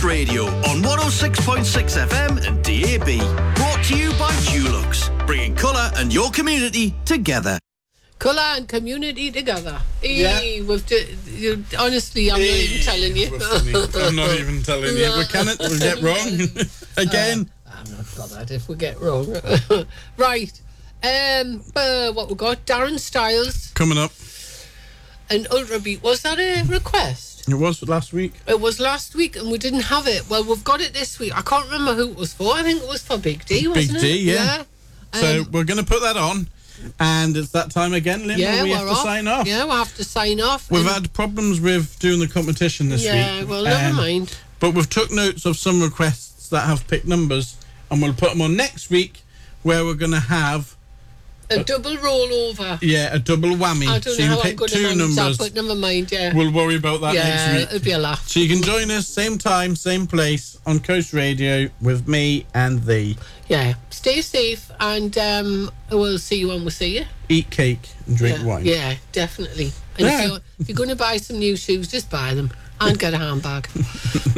Radio on 106.6 FM and DAB. Brought to you by Dulux, bringing colour and your community together. Colour and community together. Yeah. Honestly, I'm not even telling you. I'm not even telling you. We cannot. We'll get wrong again. I'm not bothered if we get wrong. Right. What we got? Darren Styles Coming up. and Ultrabeat. Was that a request? It was last week. It was last week and we didn't have it. Well, we've got it this week. I can't remember who it was for. I think it was for Big D, wasn't Big it? D, yeah. So we're going to put that on. And it's that time again, Lynn, where we have to sign off. Yeah, we'll have to sign off. We've had problems with doing the competition this week. Yeah, well, never mind. But we've took notes of some requests that have picked numbers, and we'll put them on next week, where we're going to have a double rollover. Yeah, a double whammy. I don't so know you how can I'm pick going to two manage numbers. that, but never mind, yeah. We'll worry about that next week. It'll be a laugh. So you can join us same time, same place on Coast Radio with me and thee. Yeah, stay safe, and we'll see you when we see you. Eat cake and drink wine. Yeah, definitely. And Yeah. if you're going to buy some new shoes, just buy them and get a handbag.